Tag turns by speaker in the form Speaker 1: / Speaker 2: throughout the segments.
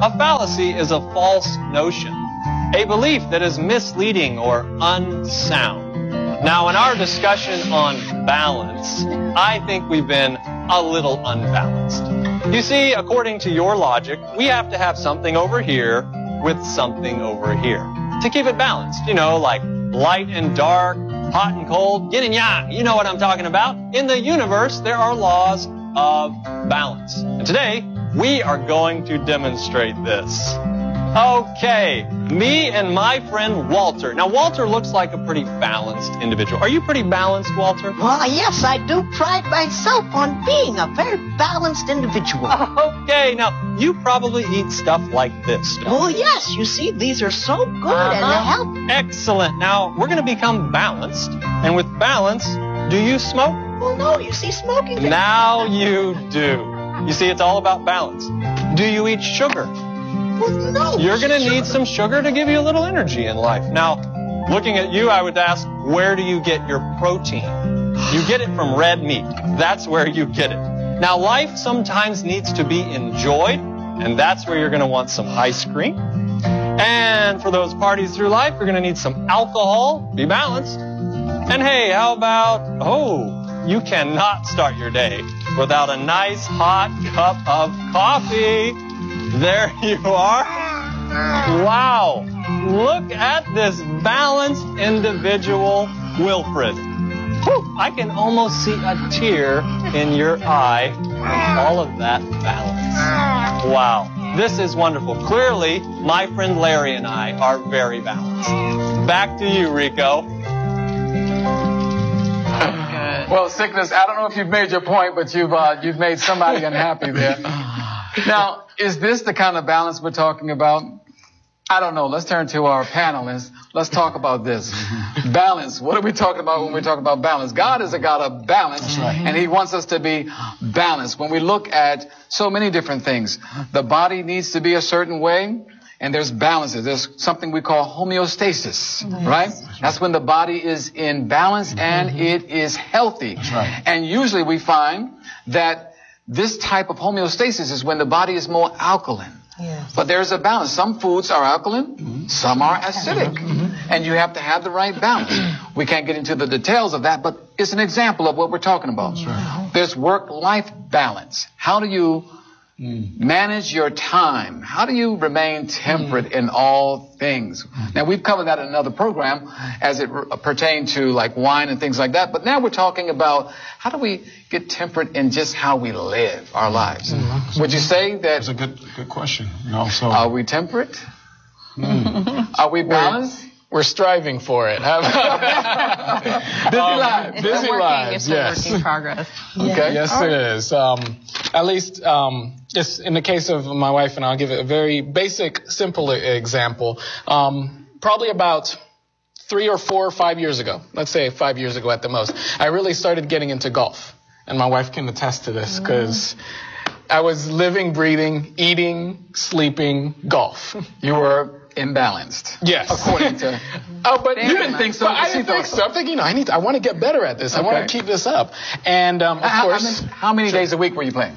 Speaker 1: A fallacy is a false notion, a belief that is misleading or unsound. Now, in our discussion on balance, I think we've been a little unbalanced. You see, according to your logic, we have to have something over here with something over here to keep it balanced. You know, like light and dark, hot and cold, yin and yang. You know what I'm talking about. In the universe, there are laws of balance. And today, we are going to demonstrate this. Okay, me and my friend Walter. Now, Walter looks like a pretty balanced individual. Are you pretty balanced, Walter?
Speaker 2: Well, yes, I do pride myself on being a very balanced individual.
Speaker 1: Okay, now, you probably eat stuff like this.
Speaker 2: Well, yes, you see, these are so good and they help.
Speaker 1: Excellent. Now, we're going to become balanced. And with balance, do you smoke?
Speaker 2: Well, no, you see, smoking...
Speaker 1: Now you do. You see, it's all about balance. Do you eat sugar?
Speaker 2: Well, no.
Speaker 1: You're going to need some sugar to give you a little energy in life. Now, looking at you, I would ask, where do you get your protein? You get it from red meat. That's where you get it. Now, life sometimes needs to be enjoyed, and that's where you're going to want some ice cream. And for those parties through life, you're going to need some alcohol. Be balanced. And hey, how about, you cannot start your day without a nice hot cup of coffee. There you are. Wow. Look at this balanced individual, Wilfred. Whew, I can almost see a tear in your eye from all of that balance. Wow. This is wonderful. Clearly, my friend Larry and I are very balanced. Back to you, Rico.
Speaker 3: Well, Sickness, I don't know if you've made your point, but you've made somebody unhappy there. Now, is this the kind of balance we're talking about? I don't know. Let's turn to our panelists. Let's talk about this. Balance. What are we talking about when we talk about balance? God is a God of balance, and He wants us to be balanced. When we look at so many different things, the body needs to be a certain way, and there's balances. There's something we call homeostasis, right? That's when the body is in balance and it is healthy. And usually we find that this type of homeostasis is when the body is more alkaline. Yes. But there's a balance. Some foods are alkaline, some are acidic. And you have to have the right balance. We can't get into the details of that, but it's an example of what we're talking about. There's work-life balance. How do you manage your time? How do you remain temperate in all things? Now, we've covered that in another program as it pertains to like wine and things like that. But now we're talking about how do we get temperate in just how we live our lives? Would you say that...
Speaker 4: That's a good question. So
Speaker 3: are we temperate? Are we balanced?
Speaker 5: We're striving for it.
Speaker 3: Busy lives.
Speaker 5: Busy lives, yes.
Speaker 6: It's a work in progress.
Speaker 5: Okay. Yes, it is. At least, just in the case of my wife and I'll give it a very basic, simple example. Probably about 3 or 4 or 5 years ago, let's say 5 years ago at the most, I really started getting into golf. And my wife can attest to this because I was living, breathing, eating, sleeping, golf.
Speaker 3: You were imbalanced.
Speaker 5: Yes.
Speaker 3: According to...
Speaker 5: but
Speaker 3: you didn't think so.
Speaker 5: I didn't think so. I'm thinking, I want to get better at this. I want to keep this up. And, of course...
Speaker 3: How many days a week were you playing?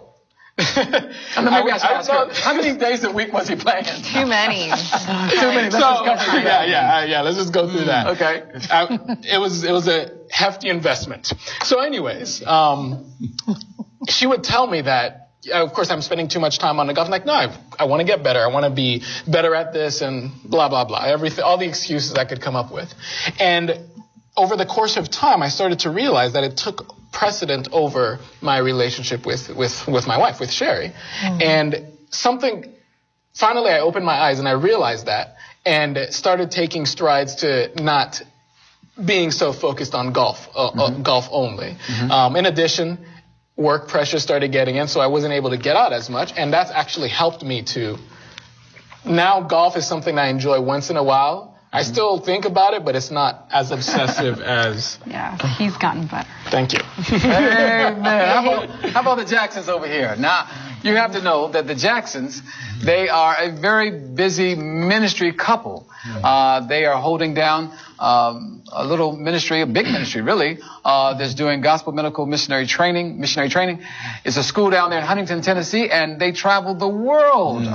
Speaker 3: How many days a week was he playing?
Speaker 6: Too many.
Speaker 3: Too many.
Speaker 5: Let's just go through that.
Speaker 3: Okay.
Speaker 5: It was a hefty investment. So anyways, she would tell me that, of course, I'm spending too much time on the golf. I'm like, no, I want to get better. I want to be better at this and blah, blah, blah. All the excuses I could come up with. And over the course of time, I started to realize that it took precedent over my relationship with my wife, with Sherry. And finally I opened my eyes and I realized that and started taking strides to not being so focused on golf only. In addition, work pressure started getting in, so I wasn't able to get out as much, and that's actually helped me to... Now golf is something I enjoy once in a while. I still think about it, but it's not as obsessive as...
Speaker 6: Yeah, he's gotten better.
Speaker 5: Thank you.
Speaker 3: Amen. How about the Jacksons over here? Now, you have to know that the Jacksons, they are a very busy ministry couple. They are holding down a little ministry, a big ministry, really, that's doing gospel medical missionary training. It's a school down there in Huntington, Tennessee, and they travel the world.